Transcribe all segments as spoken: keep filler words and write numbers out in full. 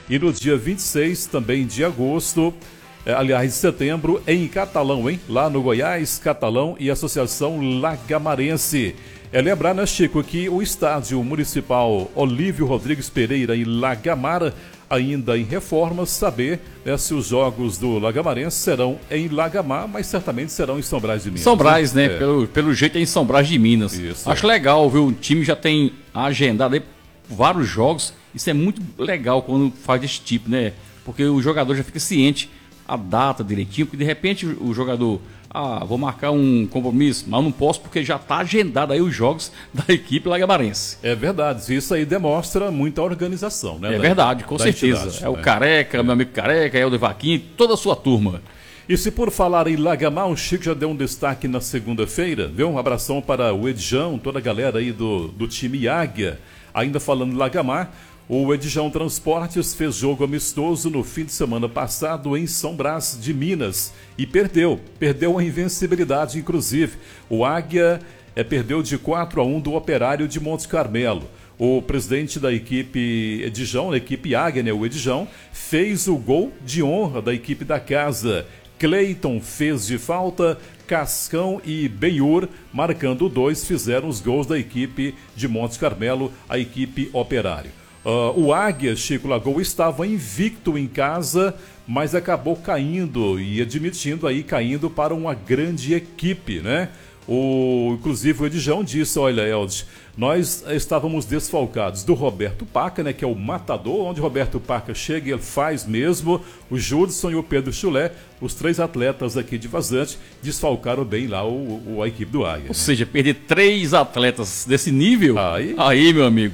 E no dia vinte e seis, também de agosto, é, aliás, de setembro, em Catalão, hein? Lá no Goiás, Catalão e Associação Lagamarense. É lembrar, né, Chico, que o estádio municipal Olívio Rodrigues Pereira em Lagamar, ainda em reforma, saber, né, se os jogos do Lagamarense serão em Lagamar, mas certamente serão em São Brás de Minas. São Brás, né? É. Pelo, pelo jeito é em São Brás de Minas. Isso. Acho legal, viu? O time já tem agendado aí vários jogos. Isso é muito legal quando faz desse tipo, né? Porque o jogador já fica ciente a data direitinho, porque de repente o jogador, ah, vou marcar um compromisso, mas não posso porque já está agendado aí os jogos da equipe lagamarense. É verdade, isso aí demonstra muita organização, né? É da, verdade, com certeza. entidade, é o né? Careca, é. meu amigo Careca, é o Devaquim, toda a sua turma. E se por falar em Lagamar, o Chico já deu um destaque na segunda-feira, viu? Um abração para o Edjão, toda a galera aí do, do time Águia. Ainda falando em Lagamar, o Edjão Transportes fez jogo amistoso no fim de semana passado em São Brás de Minas e perdeu, perdeu a invencibilidade inclusive. O Águia é, perdeu de quatro a um do Operário de Monte Carmelo. O presidente da equipe Edjão, da equipe Águia, né, o Edjão, fez o gol de honra da equipe da casa. Cleiton fez de falta, Cascão e Benhur, marcando dois, fizeram os gols da equipe de Monte Carmelo, a equipe Operário. Uh, o Águia, Chico Lagoa, estava invicto em casa, mas acabou caindo e admitindo aí, caindo para uma grande equipe, né? O, inclusive o Edjão disse, olha, Elde, nós estávamos desfalcados do Roberto Paca, né, que é o matador, onde o Roberto Paca chega e ele faz mesmo, o Judson e o Pedro Chulé, os três atletas aqui de Vazante, desfalcaram bem lá o, o, a equipe do Águia. Ou seja, perder três atletas desse nível, aí, aí meu amigo,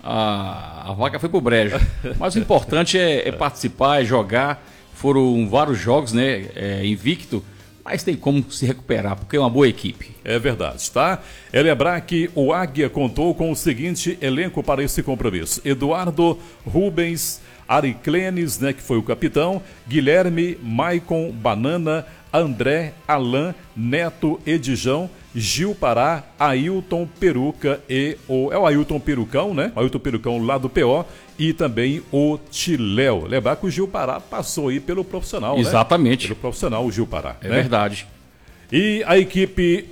a, a vaca foi pro brejo. Mas o importante é, é participar, é jogar. Foram vários jogos, né, é, invicto, mas tem como se recuperar, porque é uma boa equipe. É verdade, tá? É lembrar que o Águia contou com o seguinte elenco para esse compromisso. Eduardo, Rubens, Ariclenes, né, que foi o capitão, Guilherme, Maicon, Banana, André, Alain, Neto, Edjão, Gil Pará, Ailton Peruca e o... É o Ailton Perucão, né? O Ailton Perucão lá do P O e também o Tiléu. Lembrar que o Gil Pará passou aí pelo profissional, Exatamente. né? Pelo profissional, o Gil Pará. É né? verdade. E a equipe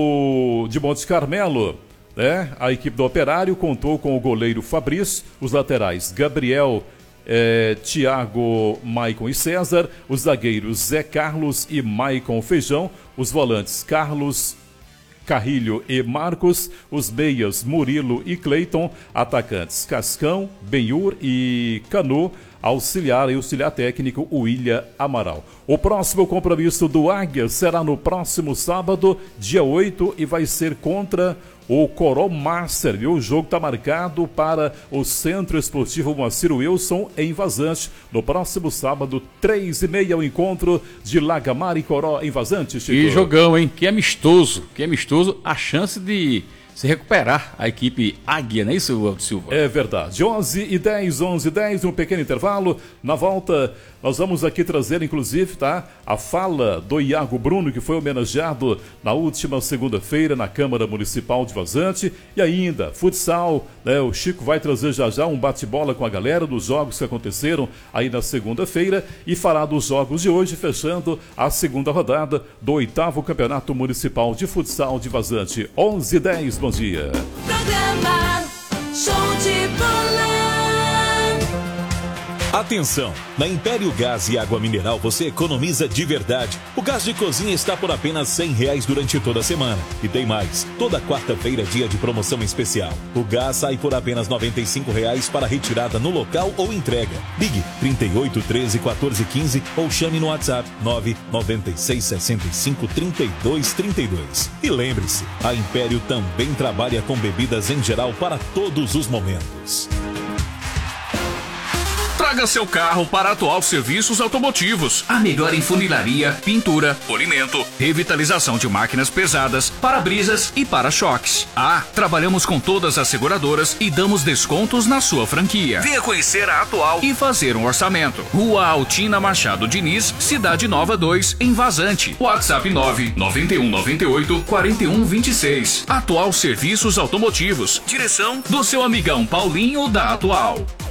do de Montes Carmelo, né? A equipe do Operário contou com o goleiro Fabrício, os laterais Gabriel, É, Tiago, Maicon e César, os zagueiros Zé Carlos e Maicon Feijão, os volantes Carlos, Carrilho e Marcos, os meias Murilo e Cleiton, atacantes Cascão, Benhur e Canu, auxiliar e auxiliar técnico William Amaral. O próximo compromisso do Águia será no próximo sábado, dia oito, e vai ser contra o Coró Master, viu? O jogo está marcado para o Centro Esportivo Moacir Wilson, em Vazante, no próximo sábado, três e meia, o encontro de Lagamar e Coró em Vazante, Chico. E jogão, hein? Que amistoso, que amistoso, a chance de se recuperar a equipe Águia, não é isso, Aldo Silva? É verdade. onze e dez, onze e dez, um pequeno intervalo. Na volta, nós vamos aqui trazer, inclusive, tá, a fala do Iago Bruno, que foi homenageado na última segunda-feira na Câmara Municipal de Vazante. E ainda, futsal, né, o Chico vai trazer já já um bate-bola com a galera dos jogos que aconteceram aí na segunda-feira e falar dos jogos de hoje, fechando a segunda rodada do oitavo Campeonato Municipal de Futsal de Vazante. onze e dez, bom dia. Programa Show de Bola. Atenção! Na Império Gás e Água Mineral você economiza de verdade. O gás de cozinha está por apenas cem reais durante toda a semana. E tem mais, toda quarta-feira é dia de promoção especial. O gás sai por apenas noventa e cinco reais para retirada no local ou entrega. Ligue trinta e oito, treze, quatorze, quinze ou chame no WhatsApp nove nove seis, seis cinco, três dois três dois. E lembre-se, a Império também trabalha com bebidas em geral para todos os momentos. Traga seu carro para a Atual Serviços Automotivos. A melhor em funilaria, pintura, polimento, revitalização de máquinas pesadas, para-brisas e para-choques. Ah, trabalhamos com todas as seguradoras e damos descontos na sua franquia. Venha conhecer a Atual e fazer um orçamento. Rua Altina Machado Diniz, Cidade Nova dois, em Vazante. WhatsApp nove nove um nove oito, quatro um dois seis. Atual Serviços Automotivos. Direção do seu amigão Paulinho da Atual.